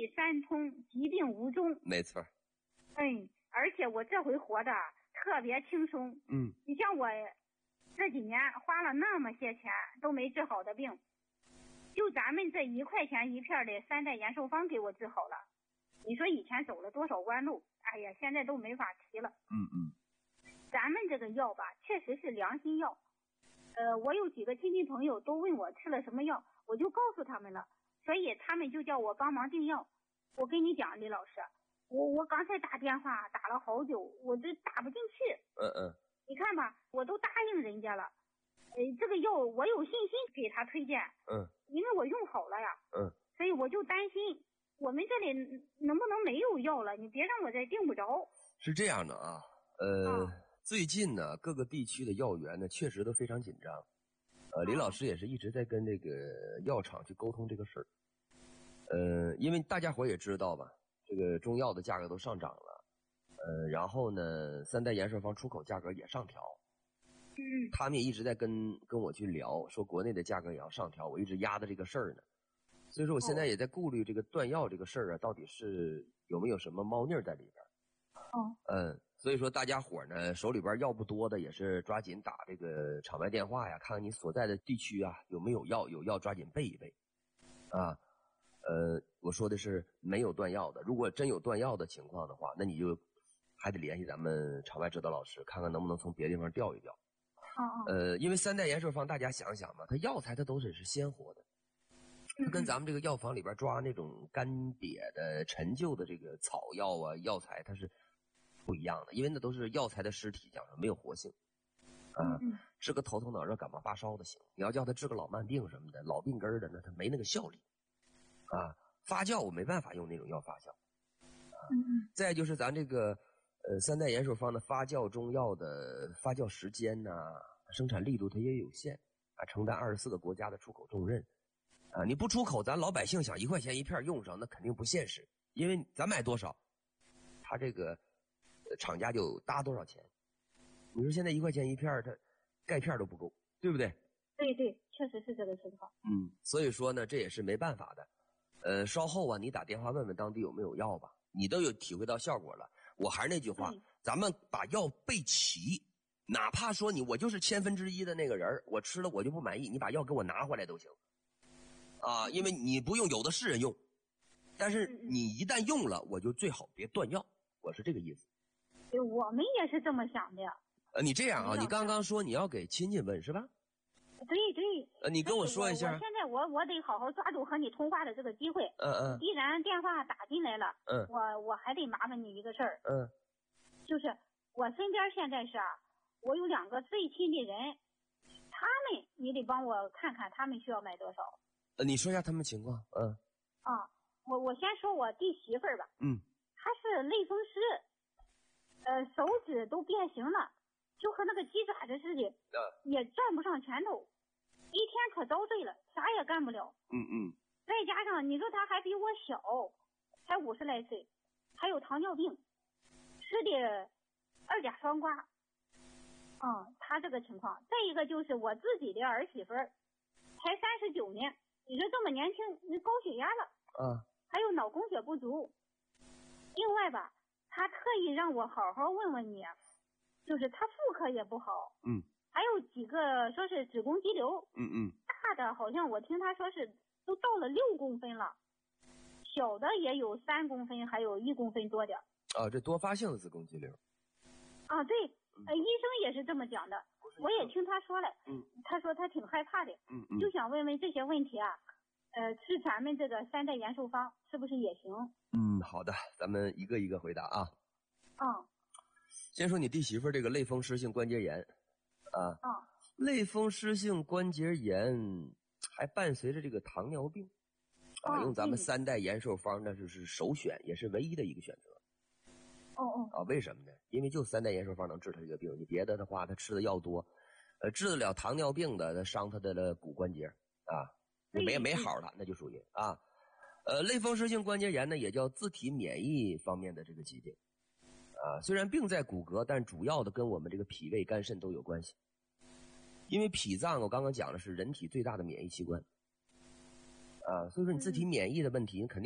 气三通，疾病无终。 没错。 而且我这回活的特别轻松。你像我这几年花了那么些钱都没治好的病，就咱们这1块钱一片的3代延寿方给我治好了。你说以前走了多少弯路，哎呀，现在都没法提了。咱们这个药吧，确实是良心药。我有几个亲戚朋友都问我吃了什么药，我就告诉他们了，所以他们就叫我帮忙订药。我跟你讲，李老师，我刚才打电话打了好久，我这打不进去。你看吧，我都答应人家了。这个药我有信心给他推荐。因为我用好了呀。所以我就担心我们这里能不能没有药了，你别让我再订不着。 是这样的啊，最近呢，各个地区的药源呢，确实都非常紧张。李老师也是一直在跟这个药厂去沟通这个事儿。因为大家伙也知道吧，这个中药的价格都上涨了。然后呢，3代延寿方出口价格也上调。他们也一直在跟我去聊，说国内的价格也要上调，我一直压的这个事儿呢。所以说我现在也在顾虑这个断药这个事儿啊，到底是有没有什么猫腻在里边。所以说大家伙呢手里边药不多的，也是抓紧打这个场外电话呀，看看你所在的地区啊有没有药，有药抓紧备一备啊。我说的是没有断药的，如果真有断药的情况的话，那你就还得联系咱们场外指导老师，看看能不能从别的地方调一调。因为3代延寿方大家想想嘛，它药材它都是鲜活的，它跟咱们这个药房里边抓那种干瘪的陈旧的这个草药啊药材它是不一样的，因为那都是药材的尸体，讲说没有活性治个头脑热感冒发烧的行，你要叫他治个老慢病什么的老病根的，那他没那个效力发酵我没办法用那种药发酵再就是咱这个3代延寿方的发酵中药的发酵时间生产力度它也有限承担24个国家的出口重任你不出口，咱老百姓想1块钱一片用上，那肯定不现实，因为咱买多少他这个厂家就搭多少钱。你说现在1块钱一片，它钙片都不够，对不对？ 对，确实是这个情况。 所以说呢，这也是没办法的。稍后啊，你打电话问问当地有没有药吧，你都有体会到效果了。我还是那句话，咱们把药备齐，哪怕说我就是1/1000的那个人，我吃了我就不满意，你把药给我拿回来都行因为你不用有的是人用，但是你一旦用了，我就最好别断药，我是这个意思。 对，我们也是这么想的。 你这样你刚刚说你要给亲戚问是吧？ 对。 你跟我说一下。 我现在我得好好抓住和你通话的这个机会。既然电话打进来了，我还得麻烦你一个事儿。就是我身边现在是我有2个最亲的人，他们你得帮我看看他们需要买多少。 你说一下他们情况。 我先说我弟媳妇儿吧。她是类风湿，手指都变形了，就和那个鸡爪子似的，也攥不上拳头，一天可遭罪了，啥也干不了。再加上你说他还比我小，才50来岁，还有糖尿病，吃的2甲双胍。他这个情况。再一个就是我自己的儿媳妇儿，才39年，你说这么年轻，你高血压了，还有脑供血不足。另外吧，他特意让我好好问问你，就是他妇科也不好，还有几个说是子宫肌瘤，大的好像我听他说是都到了6公分了，小的也有3公分，还有1公分多点。 这多发性的子宫肌瘤。 对，医生也是这么讲的，我也听他说了，他说他挺害怕的，就想问问这些问题吃咱们这个3代延寿方是不是也行？ 好的，咱们一个一个回答啊。先说你弟媳妇这个类风湿性关节炎类风湿性关节炎还伴随着这个糖尿病用咱们3代延寿方那就是首选，也是唯一的一个选择。为什么呢？因为就3代延寿方能治他这个病，你别的的话他吃的药多，治得了糖尿病的，他伤他的骨关节没好了，那就属于类风湿性关节炎呢，也叫自体免疫方面的这个疾病虽然病在骨骼，但主要的跟我们这个脾胃肝肾都有关系。因为脾脏我刚刚讲的是人体最大的免疫器官所以说你自体免疫的问题肯定